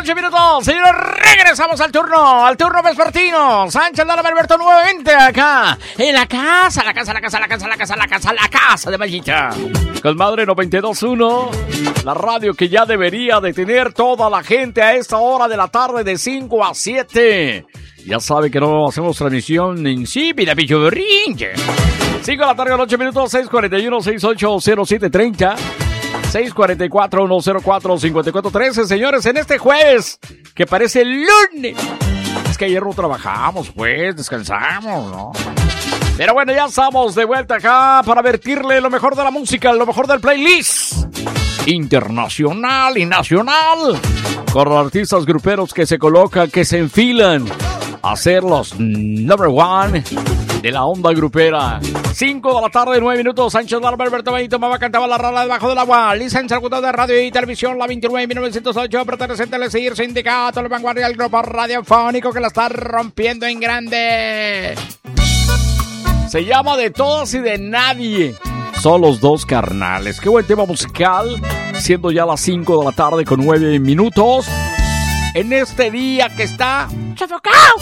8 minutos. Señores, regresamos al turno vespertino. Sánchez Lara Alberto nuevamente acá en la casa de Mayita. Con Madre 92.1, la radio que ya debería de tener toda la gente a esta hora de la tarde de 5 a 7. Ya sabe que no hacemos transmisión insípida, picho berrinche. 5 de la tarde, 8 minutos, 641-680730. 644-104-5413. Señores, en este jueves, que parece el lunes. Es que ayer no trabajamos, pues, descansamos, ¿no? Pero bueno, ya estamos de vuelta acá para vertirle lo mejor de la música, lo mejor del playlist internacional y nacional. Con artistas gruperos que se colocan, que se enfilan a ser los number one de la onda grupera. 5 de la tarde, 9 minutos. Sánchez Lara Alberto Benito Maba cantaba la rala debajo del agua. Licencia de radio y televisión, la 29.908. Perteneciente al seguir sindicato, la vanguardia del grupo radiofónico que la está rompiendo en grande. Se llama De Todas y de Nadie. Son los dos carnales. Qué buen tema musical. Siendo ya las 5 de la tarde con 9 minutos. En este día que está sofocado.